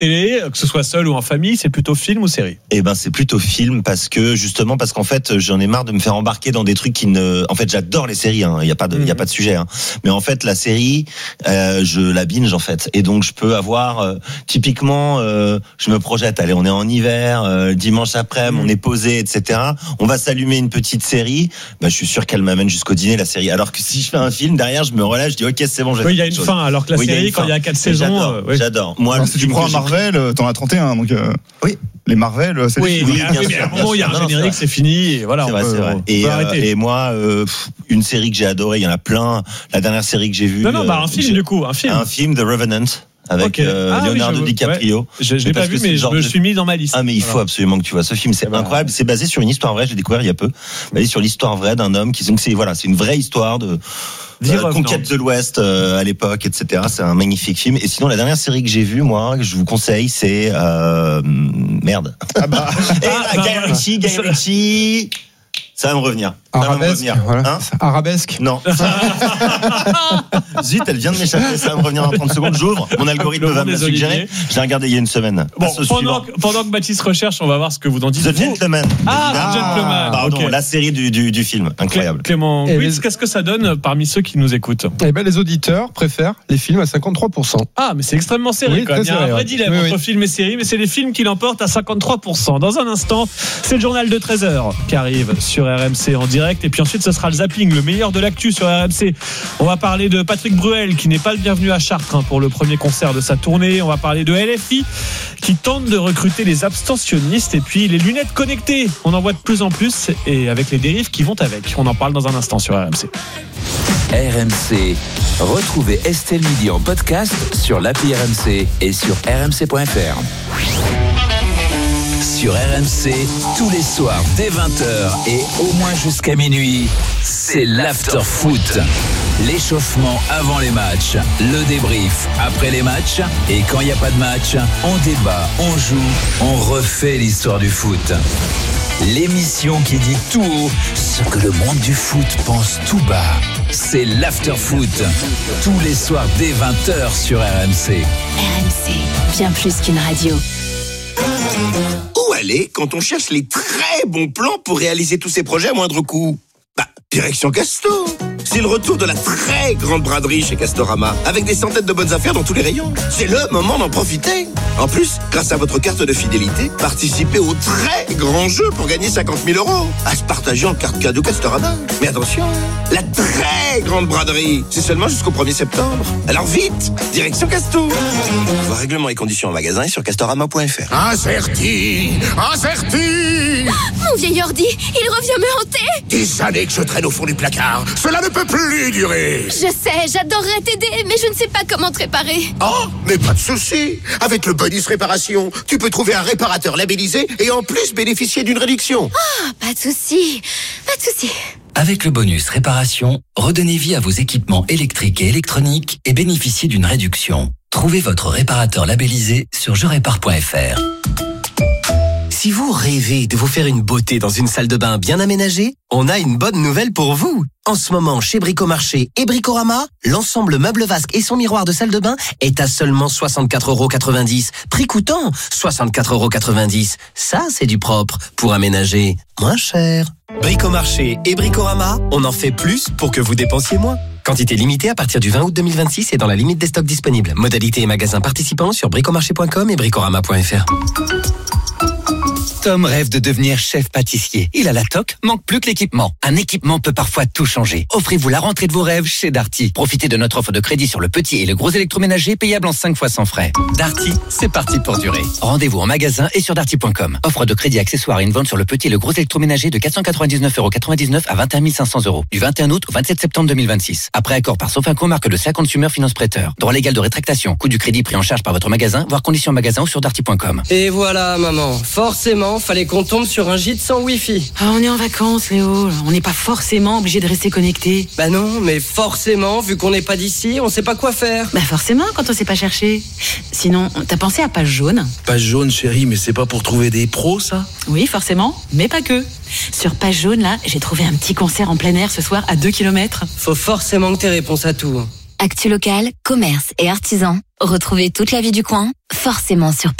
télé, que ce soit seul ou en famille, c'est plutôt film ou série? Eh ben, c'est plutôt film parce qu'en fait, j'en ai marre de me faire embarquer dans des trucs en fait, j'adore les séries, hein. Il y a pas de sujet, hein. Mais en fait, la série, je la binge, en fait. Et donc, je peux avoir, typiquement, je me projette, allez, on est en hiver, dimanche après-midi, on est posé, etc. On va s'allumer une petite série. Je suis sûr qu'elle m'amène jusqu'au dîner, la série. Alors que si je fais un film, derrière, je me relâche, je dis, ok, c'est bon, il y a une fin, alors que la série, quand il y a 4 saisons, j'adore. Moi, si tu prends Marvel, t'en as 31, donc, oui. Les Marvel, c'est oui, mais à un moment, il y a un générique, c'est fini, et voilà. C'est vrai. Et moi, une série que j'ai adorée, il y en a plein. La dernière série que j'ai vue. Un film, du coup, un film, The Revenant. Avec Leonardo DiCaprio. Ouais. Je l'ai pas vu, mais je me le suis mis dans ma liste. Ah, mais il faut absolument que tu vois ce film. C'est incroyable. C'est basé sur une histoire vraie. Je l'ai découvert il y a peu. Basé sur l'histoire vraie d'un homme qui, donc c'est une vraie histoire de conquête de l'Ouest à l'époque, etc. C'est un magnifique film. Et sinon, la dernière série que j'ai vue, moi, que je vous conseille, c'est merde. Guy Ritchie. Ça va me revenir. Arabesque. Non. Zut, elle vient de m'échapper. Ça va me revenir dans 30 secondes. J'ouvre. Mon algorithme va me la suggérer. Je l'ai regardé il y a une semaine. Bon, pendant que Baptiste recherche, on va voir ce que vous en dites. The Gentleman. Gentleman. Pardon, la série du film. Incroyable. Clément, qu'est-ce que ça donne parmi ceux qui nous écoutent? Les auditeurs préfèrent les films à 53%. Ah, mais c'est extrêmement serré, quand même. Il y a un vrai dilemme entre film et série, mais c'est les films qui l'emportent à 53%. Dans un instant, c'est le journal de 13h qui arrive sur RMC en direct. Et puis ensuite, ce sera le zapping, le meilleur de l'actu sur RMC. On va parler de Patrick Bruel, qui n'est pas le bienvenu à Chartres pour le premier concert de sa tournée. On va parler de LFI, qui tente de recruter les abstentionnistes. Et puis les lunettes connectées, on en voit de plus en plus, et avec les dérives qui vont avec. On en parle dans un instant sur RMC. RMC. Retrouvez Estelle Midi en podcast sur l'appli RMC et sur rmc.fr. Sur RMC, tous les soirs dès 20h et au moins jusqu'à minuit, c'est l'after-foot. L'échauffement avant les matchs, le débrief après les matchs, et quand il n'y a pas de match, on débat, on joue, on refait l'histoire du foot. L'émission qui dit tout haut ce que le monde du foot pense tout bas. C'est l'after-foot. Tous les soirs dès 20h sur RMC. RMC, bien plus qu'une radio. Où aller quand on cherche les très bons plans pour réaliser tous ces projets à moindre coût? Direction Castor. C'est le retour de la très grande braderie chez Castorama, avec des centaines de bonnes affaires dans tous les rayons. C'est le moment d'en profiter. En plus, grâce à votre carte de fidélité, participez au très grand jeu pour gagner 50 000 €. À se partager en carte cadeau Castorama. Mais attention, la très grande braderie, c'est seulement jusqu'au 1er septembre. Alors vite, direction Castor. Voir règlements et conditions en magasin et sur castorama.fr. Incerti. Mon vieil ordi, il revient me hanter. Des années que je traîne au fond du placard. Cela ne peut plus durer. Je sais, j'adorerais t'aider, mais je ne sais pas comment te réparer. Oh, mais pas de souci. Avec le bonus réparation, tu peux trouver un réparateur labellisé et en plus bénéficier d'une réduction. Ah, pas de souci. Avec le bonus réparation, redonnez vie à vos équipements électriques et électroniques et bénéficiez d'une réduction. Trouvez votre réparateur labellisé sur jerépare.fr. Si vous rêvez de vous faire une beauté dans une salle de bain bien aménagée, on a une bonne nouvelle pour vous. En ce moment, chez Bricomarché et Bricorama, l'ensemble meuble vasque et son miroir de salle de bain est à seulement 64,90 €. Prix coûtant, 64,90 €. Ça, c'est du propre pour aménager moins cher. Bricomarché et Bricorama, on en fait plus pour que vous dépensiez moins. Quantité limitée à partir du 20 août 2026 et dans la limite des stocks disponibles. Modalités et magasins participants sur bricomarché.com et bricorama.fr. Tom rêve de devenir chef pâtissier. Il a la toque, manque plus que l'équipement. Un équipement peut parfois tout changer. Offrez-vous la rentrée de vos rêves chez Darty. Profitez de notre offre de crédit sur le petit et le gros électroménager payable en 5 fois sans frais. Darty, c'est parti pour durer. Rendez-vous en magasin et sur darty.com. Offre de crédit accessoire et une vente sur le petit et le gros électroménager de 499,99 € à 21 500 € du 21 août au 27 septembre 2026. Après accord par Sofinco, marque de CA Consumer Finance Prêteur. Droit légal de rétractation. Coût du crédit pris en charge par votre magasin, voire conditions en magasin ou sur darty.com. Et voilà, maman. Forcément, fallait qu'on tombe sur un gîte sans Wi-Fi. Ah, on est en vacances, Léo. On n'est pas forcément obligé de rester connecté. Bah non, mais forcément, vu qu'on n'est pas d'ici, on sait pas quoi faire. Bah forcément, quand on sait pas chercher. Sinon, t'as pensé à Page Jaune? Page Jaune, chérie, mais c'est pas pour trouver des pros, ça? Oui, forcément, mais pas que. Sur Page Jaune, là, j'ai trouvé un petit concert en plein air ce soir à 2 km. Faut forcément que t'aies réponse à tout. Actu locale, commerce et artisans. Retrouvez toute la vie du coin, forcément sur